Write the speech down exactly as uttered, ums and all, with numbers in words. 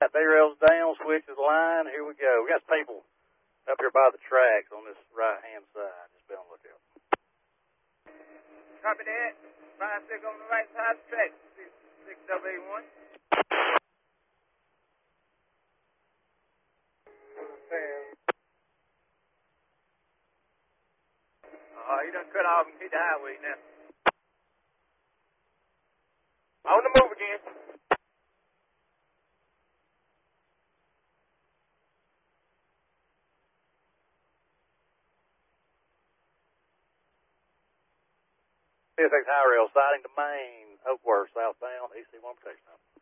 right, derails down, switches line. Here we go. We got people up here by the tracks on this right-hand side. Just be on the lookout. Copy that. Five six on the right side of the track. Six, six double eight one. Uh, he done cut off and hit the highway now. On the move again. C S X High Rail siding to Main, Oakworth, southbound, E C one protection.